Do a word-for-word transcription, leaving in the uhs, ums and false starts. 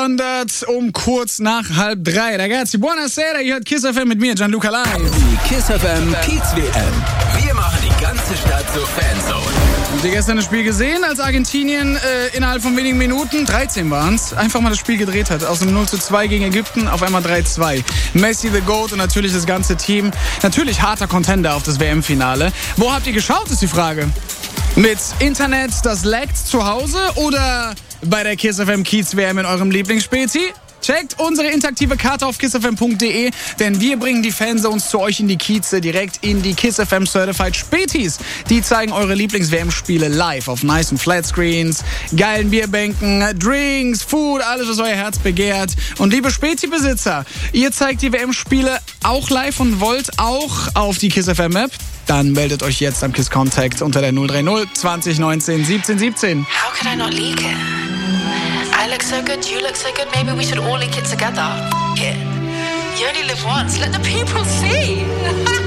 Um kurz nach halb drei. Ragazzi, buonasera, ihr hört Kiss F M mit mir, Gianluca Live. Die Kiss F M Kiez W M. Wir machen die ganze Stadt zur Fanzone. Habt ihr gestern das Spiel gesehen, als Argentinien äh, innerhalb von wenigen Minuten, dreizehn waren es, einfach mal das Spiel gedreht hat. Aus einem null zu zwei gegen Ägypten auf einmal drei zwei. Messi, the Goat und natürlich das ganze Team. Natürlich harter Contender auf das W M-Finale. Wo habt ihr geschaut, ist die Frage. Mit Internet, das laggt zu Hause oder bei der Kiss F M Kiez W M in eurem Lieblingsspäti? Checkt unsere interaktive Karte auf kiss f m punkt d e, denn wir bringen die Fanzones zu euch in die Kieze, direkt in die Kiss F M Certified Spätis. Die zeigen eure Lieblings-W M-Spiele live auf nicen Flatscreens, geilen Bierbänken, Drinks, Food, alles, was euer Herz begehrt. Und liebe Späti-Besitzer, ihr zeigt die W M-Spiele auch live und wollt auch auf die Kiss F M-App? Dann meldet euch jetzt am Kiss Contact unter der null drei null zwanzig neunzehn siebzehn siebzehn. How could I not leak it? I look so good, you look so good, maybe we should all leak it together. Yeah. You only live once, let the people see.